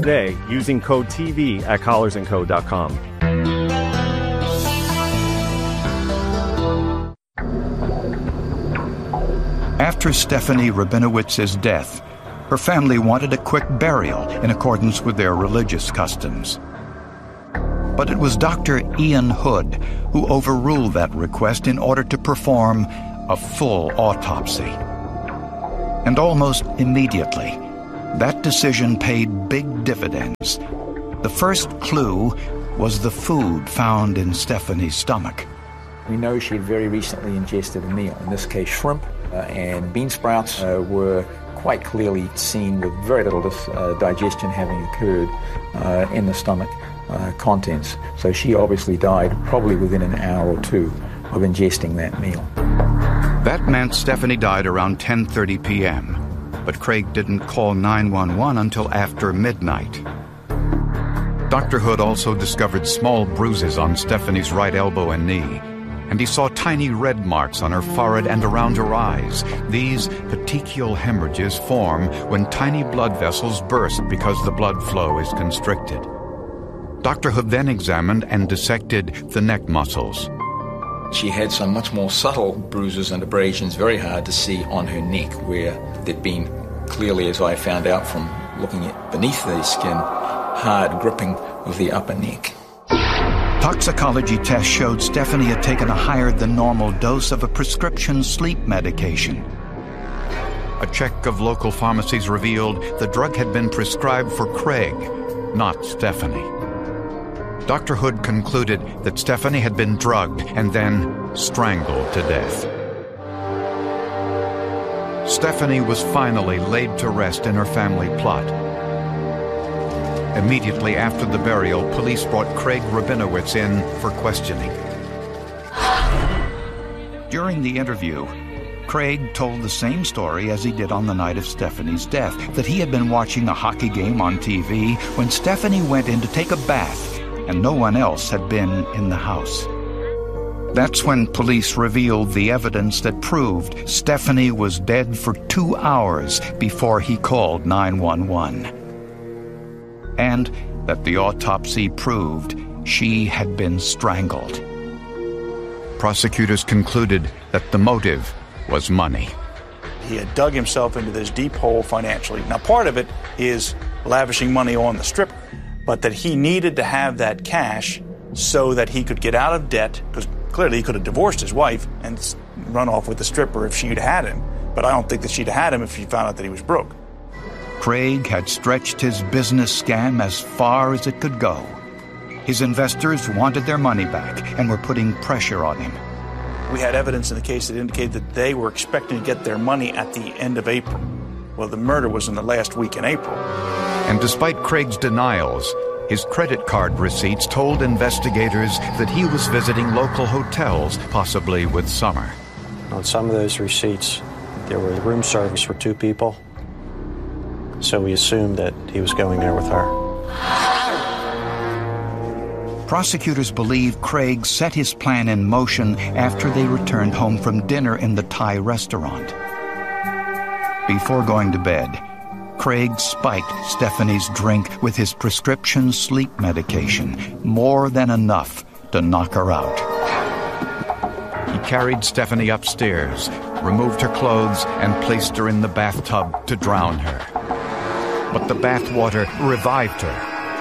today using code TV at collarsandco.com. After Stephanie Rabinowitz's death, her family wanted a quick burial in accordance with their religious customs. But it was Dr. Ian Hood who overruled that request in order to perform a full autopsy. And almost immediately, that decision paid big dividends. The first clue was the food found in Stephanie's stomach. We know she had very recently ingested a meal, in this case shrimp and bean sprouts were quite clearly seen with very little digestion having occurred in the stomach contents. So she obviously died probably within an hour or two of ingesting that meal. That meant Stephanie died around 10:30 p.m., but Craig didn't call 911 until after midnight. Dr. Hood also discovered small bruises on Stephanie's right elbow and knee, and he saw tiny red marks on her forehead and around her eyes. These petechial hemorrhages form when tiny blood vessels burst because the blood flow is constricted. Dr. Hood then examined and dissected the neck muscles. She had some much more subtle bruises and abrasions, very hard to see on her neck, where there'd been clearly, as I found out from looking at beneath the skin, hard gripping of the upper neck. Toxicology tests showed Stephanie had taken a higher than normal dose of a prescription sleep medication. A check of local pharmacies revealed the drug had been prescribed for Craig, not Stephanie. Dr. Hood concluded that Stephanie had been drugged and then strangled to death. Stephanie was finally laid to rest in her family plot. Immediately after the burial, police brought Craig Rabinowitz in for questioning. During the interview, Craig told the same story as he did on the night of Stephanie's death, that he had been watching a hockey game on TV when Stephanie went in to take a bath and no one else had been in the house. That's when police revealed the evidence that proved Stephanie was dead for 2 hours before he called 911. And that the autopsy proved she had been strangled. Prosecutors concluded that the motive was money. He had dug himself into this deep hole financially. Now, part of it is lavishing money on the stripper, but that he needed to have that cash so that he could get out of debt, because clearly he could have divorced his wife and run off with the stripper if she'd had him. But I don't think that she'd had him if she found out that he was broke. Craig had stretched his business scam as far as it could go. His investors wanted their money back and were putting pressure on him. We had evidence in the case that indicated that they were expecting to get their money at the end of April. Well, the murder was in the last week in April. And despite Craig's denials, his credit card receipts told investigators that he was visiting local hotels, possibly with Summer. On some of those receipts, there was room service for 2 people. So we assumed that he was going there with her. Prosecutors believe Craig set his plan in motion after they returned home from dinner in the Thai restaurant. Before going to bed, Craig spiked Stephanie's drink with his prescription sleep medication, more than enough to knock her out. He carried Stephanie upstairs, removed her clothes, and placed her in the bathtub to drown her. But the bathwater revived her.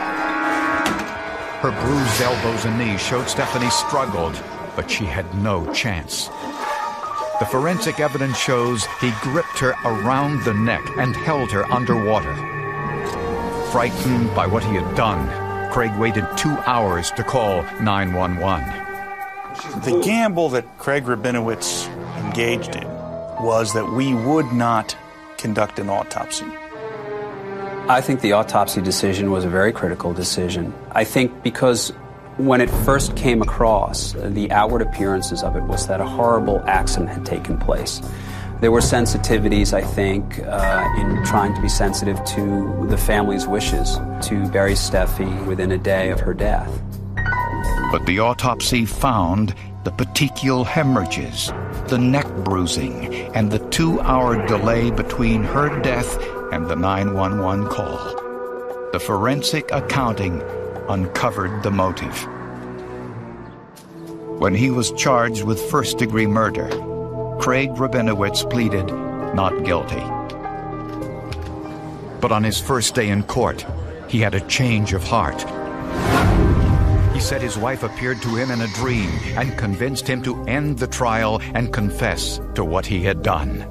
Her bruised elbows and knees showed Stephanie struggled, but she had no chance. The forensic evidence shows he gripped her around the neck and held her underwater. Frightened by what he had done, Craig waited 2 hours to call 911. The gamble that Craig Rabinowitz engaged in was that we would not conduct an autopsy. I think the autopsy decision was a very critical decision. I think because when it first came across, the outward appearances of it was that a horrible accident had taken place. There were sensitivities, I think, in trying to be sensitive to the family's wishes to bury Steffi within a day of her death. But the autopsy found the petechial hemorrhages, the neck bruising, and the 2-hour delay between her death and the 911 call. The forensic accounting uncovered the motive. When he was charged with first-degree murder, Craig Rabinowitz pleaded not guilty. But on his first day in court, he had a change of heart. He said his wife appeared to him in a dream and convinced him to end the trial and confess to what he had done.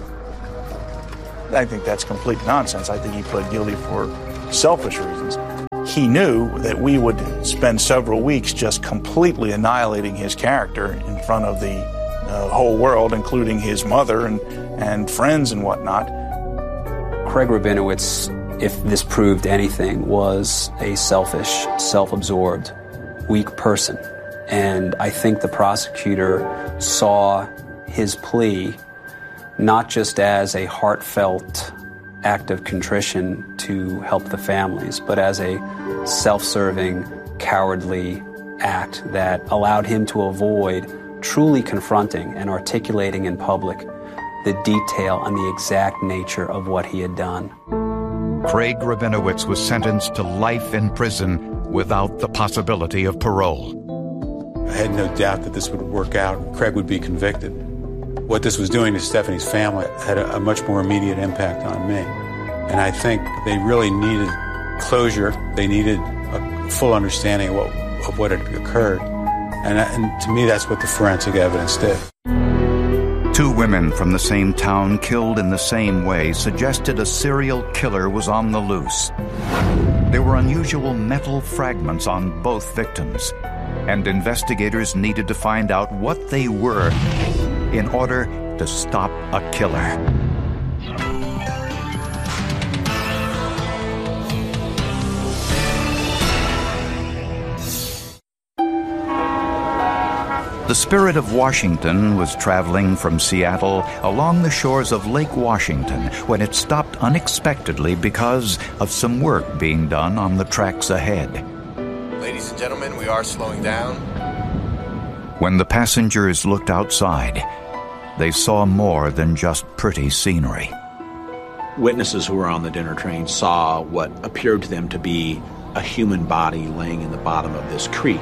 I think that's complete nonsense. I think he pled guilty for selfish reasons. He knew that we would spend several weeks just completely annihilating his character in front of the whole world, including his mother and friends and whatnot. Craig Rabinowitz, if this proved anything, was a selfish, self-absorbed, weak person. And I think the prosecutor saw his plea not just as a heartfelt act of contrition to help the families, but as a self-serving, cowardly act that allowed him to avoid truly confronting and articulating in public the detail and the exact nature of what he had done. Craig Rabinowitz was sentenced to life in prison without the possibility of parole. I had no doubt that this would work out. Craig would be convicted. What this was doing to Stephanie's family had a much more immediate impact on me. And I think they really needed closure. They needed a full understanding of what had occurred. And to me, that's what the forensic evidence did. Two women from the same town killed in the same way suggested a serial killer was on the loose. There were unusual metal fragments on both victims, and investigators needed to find out what they were in order to stop a killer. The Spirit of Washington was traveling from Seattle along the shores of Lake Washington when it stopped unexpectedly because of some work being done on the tracks ahead. Ladies and gentlemen, we are slowing down. When the passengers looked outside, they saw more than just pretty scenery. Witnesses who were on the dinner train saw what appeared to them to be a human body laying in the bottom of this creek.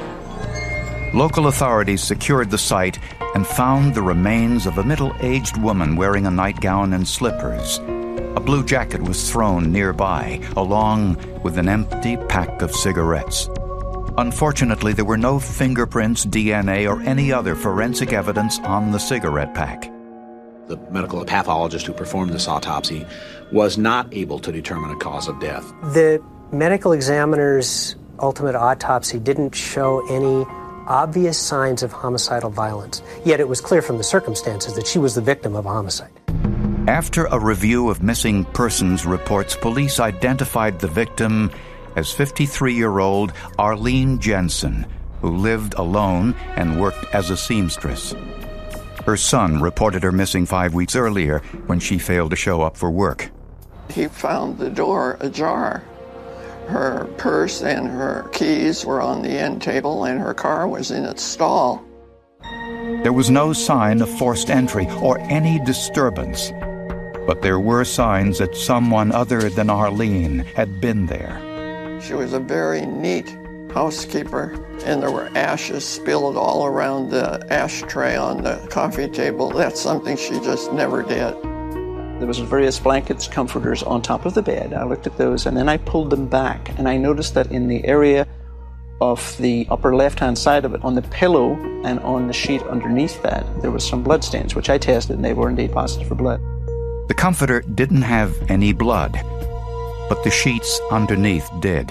Local authorities secured the site and found the remains of a middle-aged woman wearing a nightgown and slippers. A blue jacket was thrown nearby, along with an empty pack of cigarettes. Unfortunately, there were no fingerprints, DNA, or any other forensic evidence on the cigarette pack. The medical pathologist who performed this autopsy was not able to determine a cause of death. The medical examiner's ultimate autopsy didn't show any obvious signs of homicidal violence, yet it was clear from the circumstances that she was the victim of a homicide. After a review of missing persons reports, police identified the victim as 53-year-old Arlene Jensen, who lived alone and worked as a seamstress. Her son reported her missing 5 weeks earlier when she failed to show up for work. He found the door ajar. Her purse and her keys were on the end table, and her car was in its stall. There was no sign of forced entry or any disturbance, but there were signs that someone other than Arlene had been there. She was a very neat housekeeper, and there were ashes spilled all around the ashtray on the coffee table. That's something she just never did. There was various blankets, comforters on top of the bed. I looked at those, and then I pulled them back, and I noticed that in the area of the upper left-hand side of it, on the pillow and on the sheet underneath that, there was some blood stains, which I tested, and they were indeed positive for blood. The comforter didn't have any blood, but the sheets underneath did.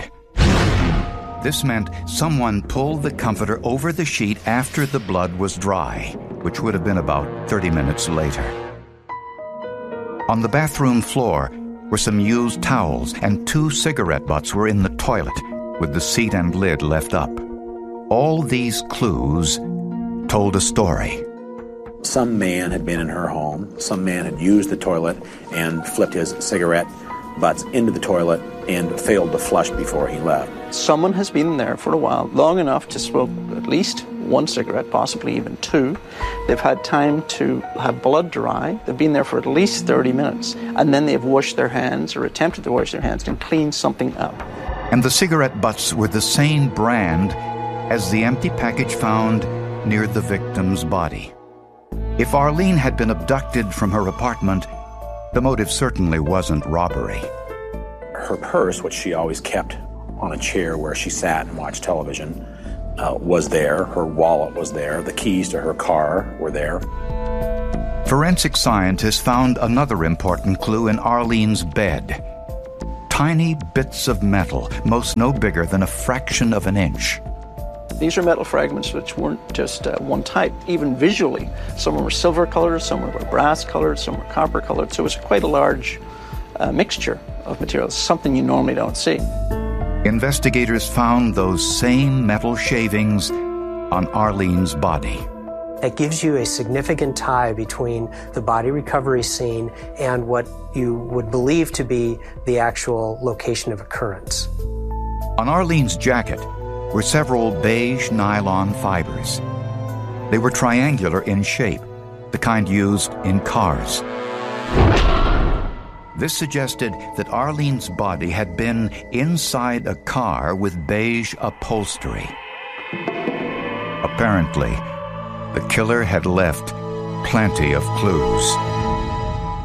This meant someone pulled the comforter over the sheet after the blood was dry, which would have been about 30 minutes later. On the bathroom floor were some used towels, and 2 cigarette butts were in the toilet, with the seat and lid left up. All these clues told a story. Some man had been in her home. Some man had used the toilet and flipped his cigarette butts into the toilet and failed to flush before he left. Someone has been in there for a while, long enough to smoke at least one cigarette, possibly even two. They've had time to have blood dry. They've been there for at least 30 minutes. And then they've washed their hands or attempted to wash their hands and clean something up. And the cigarette butts were the same brand as the empty package found near the victim's body. If Arlene had been abducted from her apartment, the motive certainly wasn't robbery. Her purse, which she always kept on a chair where she sat and watched television, was there. Her wallet was there. The keys to her car were there. Forensic scientists found another important clue in Arlene's bed. Tiny bits of metal, most no bigger than a fraction of an inch. These are metal fragments which weren't just one type, even visually. Some were silver colored, some were brass colored, some were copper colored. So it was quite a large mixture of materials, something you normally don't see. Investigators found those same metal shavings on Arlene's body. It gives you a significant tie between the body recovery scene and what you would believe to be the actual location of occurrence. On Arlene's jacket were several beige nylon fibers. They were triangular in shape, the kind used in cars. This suggested that Arlene's body had been inside a car with beige upholstery. Apparently, the killer had left plenty of clues.